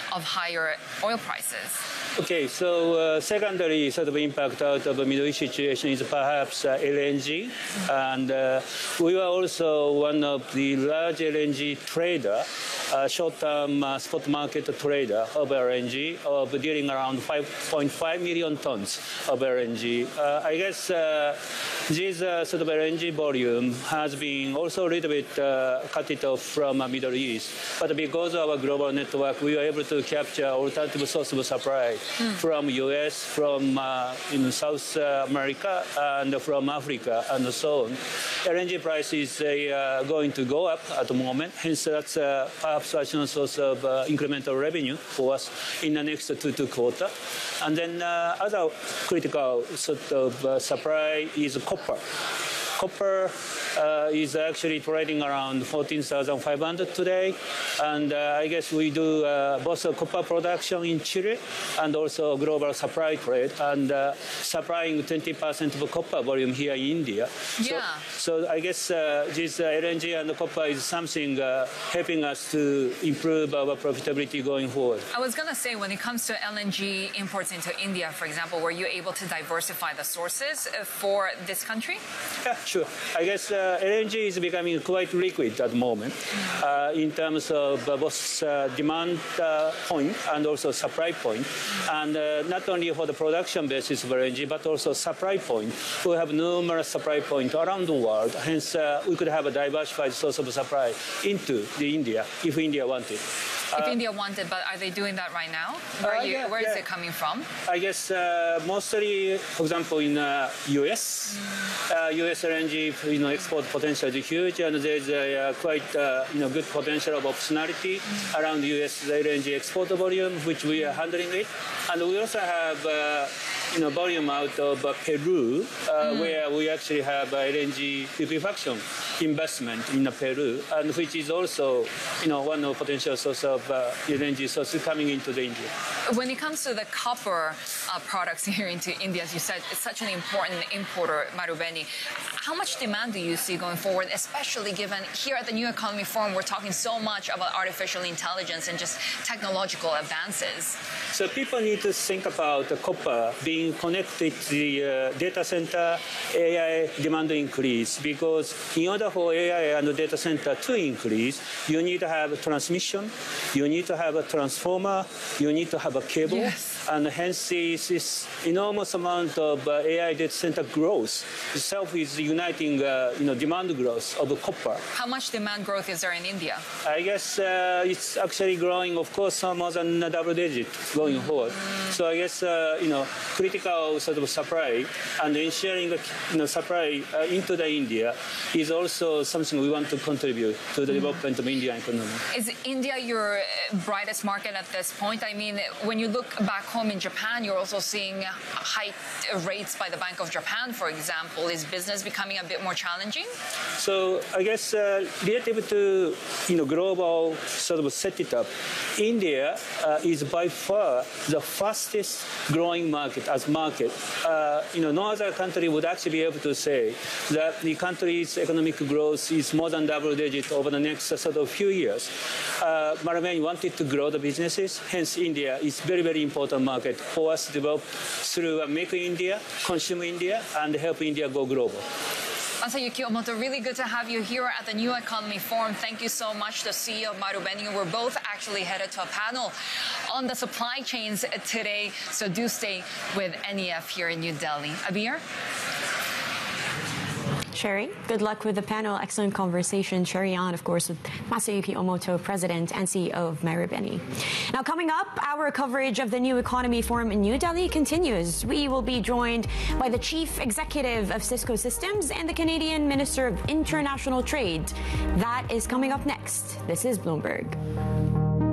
of higher oil prices? Okay, so secondary sort of impact out of the Middle East situation is perhaps LNG, and we are also one of the large LNG trader, short-term spot market trader of LNG, of dealing around 5.5 million tons of LNG. I guess this sort of LNG volume has been also a little bit cut it off from Middle East, but because of our global network, we were able to capture alternative source of supply from US, from South America, and from Africa, and so on. LNG price is going to go up at the moment, hence that's perhaps additional source of incremental revenue for us in the next 2 quarters. And then other critical sort of supply is copper. Copper is actually trading around 14,500 today, and I guess we do both copper production in Chile and also global supply trade, and supplying 20% of copper volume here in India. Yeah. So I guess this LNG and copper is something helping us to improve our profitability going forward. I was going to say, when it comes to LNG imports into India, for example, were you able to diversify the sources for this country? Yeah, sure. I guess LNG is becoming quite liquid at the moment in terms of both demand point and also supply point. And not only for the production basis of LNG, but also supply point. We have numerous supply points around the world. Hence, we could have a diversified source of supply into India if India wanted. If India wanted, but are they doing that right now? Where is it coming from? I guess mostly, for example, in US, US LNG export potential is huge, and there's quite good potential of optionality around US LNG export volume, which we are handling it. And we also have volume out of Peru, where we actually have LNG liquefaction investment in Peru, and which is also one of potential source of LNG sources coming into the India. When it comes to the copper products here into India, as you said, it's such an important importer, Marubeni. How much demand do you see going forward, especially given here at the New Economy Forum, we're talking so much about artificial intelligence and just technological advances? So people need to think about the copper being connected to the data center AI demand increase, because in order for AI and the data center to increase, you need to have transmission, you need to have a transformer, you need to have a cable, and hence this enormous amount of AI data center growth itself is uniting demand growth of copper. How much demand growth is there in India? I guess it's actually growing, of course, more than double digit going forward. So I guess critical sort of supply and ensuring supply into the India is also something we want to contribute to the development of Indian economy. Is India your brightest market at this point? I mean, when you look back home in Japan, you're also seeing high rates by the Bank of Japan, for example. Is business becoming a bit more challenging? So I guess relative to global sort of setup, India is by far the fastest growing market as market. No other country would actually be able to say that the country's economic growth is more than double digit over the next sort of few years. Marubeni wanted to grow the businesses, hence India is very, very important market for us to develop through Make India, Consume India, and help India go global. Masayuki Ohmoto, really good to have you here at the New Economy Forum. Thank you so much, the CEO of Marubeni. We're both actually headed to a panel on the supply chains today, so do stay with NEF here in New Delhi. Abir? Sherry, good luck with the panel. Excellent conversation. Sherry on, of course, with Masayuki Ohmoto, President and CEO of Marubeni. Now, coming up, our coverage of the New Economy Forum in New Delhi continues. We will be joined by the Chief Executive of Cisco Systems and the Canadian Minister of International Trade. That is coming up next. This is Bloomberg.